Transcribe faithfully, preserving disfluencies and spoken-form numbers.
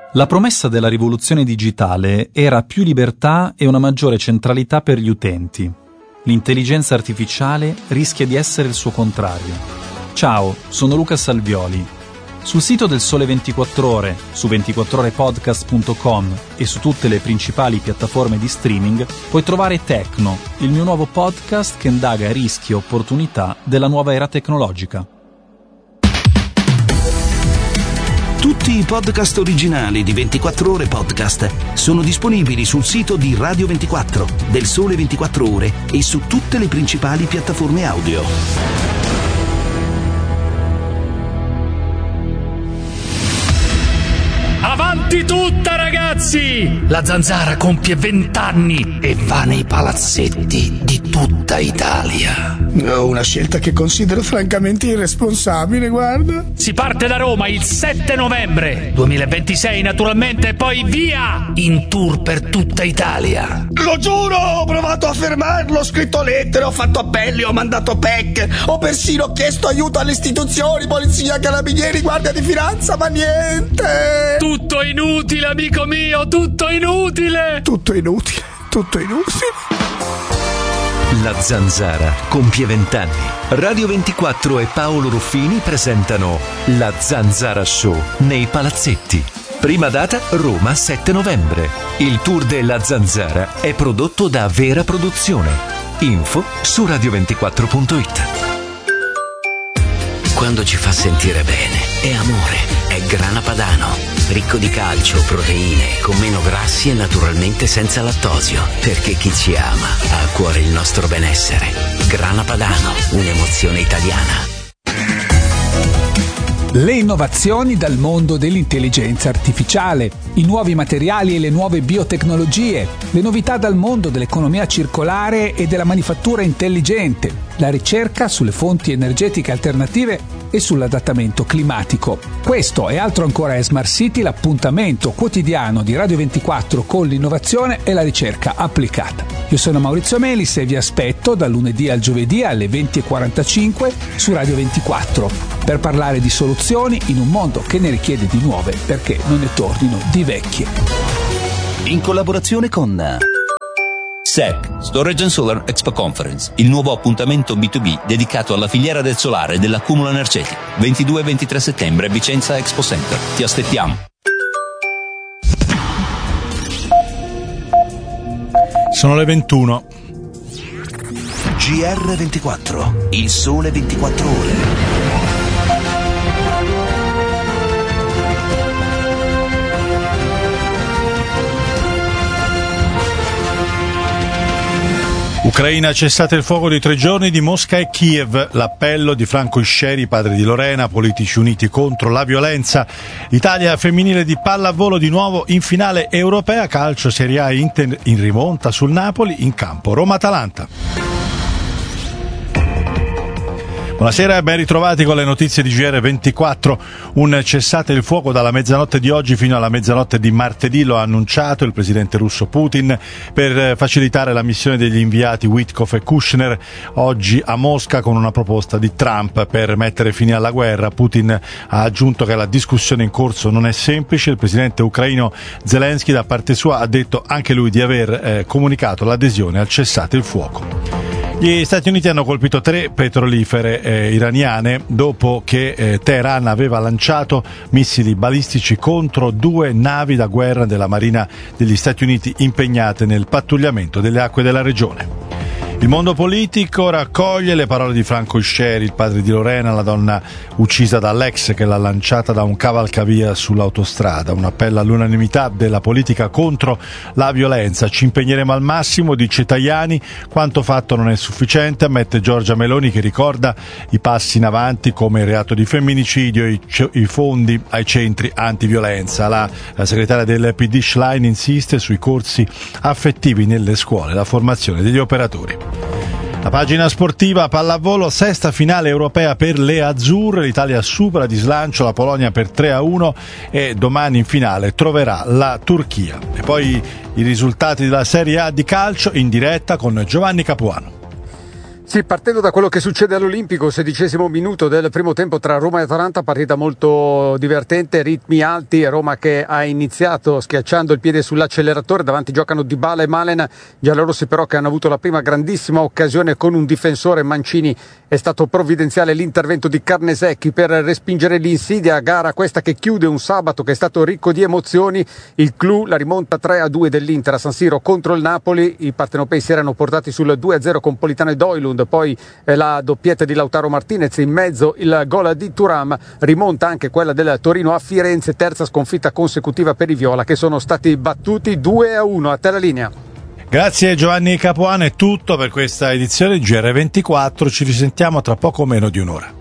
La promessa della rivoluzione digitale era più libertà e una maggiore centralità per gli utenti. L'intelligenza artificiale rischia di essere il suo contrario. Ciao, sono Luca Salvioli. Sul sito del Sole ventiquattro Ore, su ventiquattro ore podcast punto com e su tutte le principali piattaforme di streaming puoi trovare Tecno, il mio nuovo podcast che indaga rischi e opportunità della nuova era tecnologica. Tutti i podcast originali di ventiquattro Ore Podcast sono disponibili sul sito di Radio ventiquattro, del Sole ventiquattro Ore e su tutte le principali piattaforme audio. Avanti tutta, ragazzi! La Zanzara compie vent'anni e va nei palazzetti di tutta Italia. No, una scelta che considero francamente irresponsabile, guarda. Si parte da Roma il sette novembre duemilaventisei, naturalmente, e poi via! In tour per tutta Italia. Lo giuro, ho provato a fermarlo, ho scritto lettere, ho fatto appelli, ho mandato P E C, ho persino chiesto aiuto alle istituzioni, polizia, carabinieri, guardia di finanza, ma niente! Tutto inutile, amico mio, tutto inutile! Tutto inutile, tutto inutile. La Zanzara compie vent'anni. Radio ventiquattro e Paolo Ruffini presentano La Zanzara Show nei palazzetti. Prima data Roma sette novembre. Il tour della Zanzara è prodotto da Vera Produzione. Info su radio ventiquattro punto it. Quando ci fa sentire bene è amore, è Grana Padano. Ricco di calcio, proteine, con meno grassi e naturalmente senza lattosio. Perché chi ci ama ha a cuore il nostro benessere. Grana Padano, un'emozione italiana. Le innovazioni dal mondo dell'intelligenza artificiale, i nuovi materiali e le nuove biotecnologie, le novità dal mondo dell'economia circolare e della manifattura intelligente, la ricerca sulle fonti energetiche alternative e sull'adattamento climatico. Questo e altro ancora è Smart City, l'appuntamento quotidiano di Radio ventiquattro con l'innovazione e la ricerca applicata. Io sono Maurizio Melis e vi aspetto dal lunedì al giovedì alle venti e quarantacinque su Radio ventiquattro per parlare di soluzioni in un mondo che ne richiede di nuove perché non ne tornino di vecchie. In collaborazione con S E C, Storage and Solar Expo Conference, il nuovo appuntamento B due B dedicato alla filiera del solare e dell'accumulo energetico. ventidue e ventitré settembre, Vicenza Expo Center. Ti aspettiamo. Sono le ventuno. G R ventiquattro, il Sole ventiquattro Ore. Ucraina, cessate il fuoco di tre giorni di Mosca e Kiev. L'appello di Franco Isceri, padre di Lorena, politici uniti contro la violenza. Italia femminile di pallavolo di nuovo in finale europea. Calcio Serie A, Inter in rimonta sul Napoli, in campo Roma-Atalanta. Buonasera e ben ritrovati con le notizie di G R ventiquattro. Un cessate il fuoco dalla mezzanotte di oggi fino alla mezzanotte di martedì, lo ha annunciato il presidente russo Putin, per facilitare la missione degli inviati Witkoff e Kushner oggi a Mosca con una proposta di Trump per mettere fine alla guerra. Putin ha aggiunto che la discussione in corso non è semplice. Il presidente ucraino Zelensky da parte sua ha detto anche lui di aver eh, comunicato l'adesione al cessate il fuoco. Gli Stati Uniti hanno colpito tre petrolifere eh, iraniane dopo che eh, Teheran aveva lanciato missili balistici contro due navi da guerra della Marina degli Stati Uniti impegnate nel pattugliamento delle acque della regione. Il mondo politico raccoglie le parole di Franco Isceri, il padre di Lorena, la donna uccisa dall'ex che l'ha lanciata da un cavalcavia sull'autostrada. Un appello all'unanimità della politica contro la violenza. Ci impegneremo al massimo, dice Tajani, quanto fatto non è sufficiente, ammette Giorgia Meloni, che ricorda i passi in avanti come il reato di femminicidio e i, i fondi ai centri antiviolenza. La, la segretaria del P D Schlein insiste sui corsi affettivi nelle scuole, la formazione degli operatori. La pagina sportiva, pallavolo, sesta finale europea per le azzurre. L'Italia supera di slancio la Polonia per tre a uno e domani in finale troverà la Turchia. E poi i risultati della Serie A di calcio in diretta con Giovanni Capuano. Sì, partendo da quello che succede all'Olimpico, sedicesimo minuto del primo tempo tra Roma e Atalanta, partita molto divertente, ritmi alti, Roma che ha iniziato schiacciando il piede sull'acceleratore, davanti giocano Dybala e Malen, giallorossi però che hanno avuto la prima grandissima occasione con un difensore, Mancini. È stato provvidenziale l'intervento di Carnesecchi per respingere l'insidia, gara questa che chiude un sabato che è stato ricco di emozioni, il clou, la rimonta tre a due dell'Inter a San Siro contro il Napoli, i partenopei si erano portati sul due a zero con Politano e Doilund, poi la doppietta di Lautaro Martinez, in mezzo il gol di Thuram, rimonta anche quella del Torino a Firenze, terza sconfitta consecutiva per i Viola che sono stati battuti due a uno. A te la linea. Grazie Giovanni Capuano, è tutto per questa edizione di G R ventiquattro, ci risentiamo tra poco meno di un'ora.